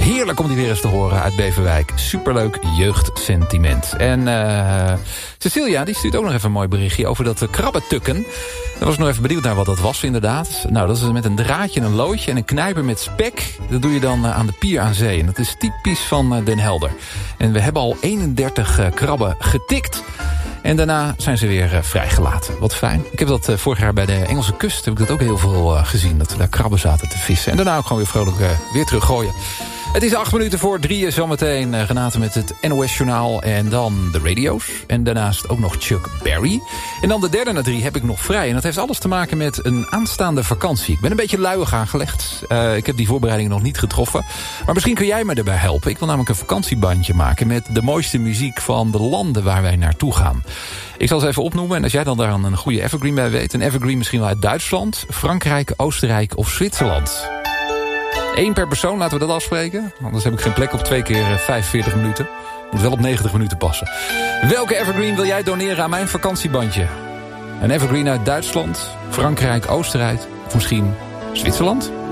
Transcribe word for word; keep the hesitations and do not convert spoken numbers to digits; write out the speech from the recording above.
Heerlijk om die weer eens te horen uit Beverwijk. Superleuk jeugdsentiment. En uh, Cecilia, die stuurt ook nog even een mooi berichtje over dat uh, krabbentukken. Daar was ik nog even benieuwd naar wat dat was, inderdaad. Nou, dat is met een draadje, een loodje en een knijper met spek. Dat doe je dan uh, aan de pier aan zee. En dat is typisch van uh, Den Helder. En we hebben al eenendertig uh, krabben getikt. En daarna zijn ze weer uh, vrijgelaten. Wat fijn. Ik heb dat uh, vorig jaar bij de Engelse kust heb ik dat ook heel veel uh, gezien. Dat we daar krabben zaten te vissen. En daarna ook gewoon weer vrolijk uh, weer teruggooien. Het is acht minuten voor drieën zometeen. Uh, Renate met het N O S-journaal en dan de radio's. En daarnaast ook nog Chuck Berry. En dan de derde na drie heb ik nog vrij. En dat heeft alles te maken met een aanstaande vakantie. Ik ben een beetje luiig aangelegd. Uh, ik heb die voorbereiding nog niet getroffen. Maar misschien kun jij me erbij helpen. Ik wil namelijk een vakantiebandje maken met de mooiste muziek van de landen waar wij naartoe gaan. Ik zal ze even opnoemen en als jij dan daar een goede evergreen bij weet. Een evergreen misschien wel uit Duitsland, Frankrijk, Oostenrijk of Zwitserland. Eén per persoon, laten we dat afspreken. Anders heb ik geen plek op twee keer vijfenveertig minuten. Moet wel op negentig minuten passen. Welke evergreen wil jij doneren aan mijn vakantiebandje? Een evergreen uit Duitsland, Frankrijk, Oostenrijk of misschien Zwitserland?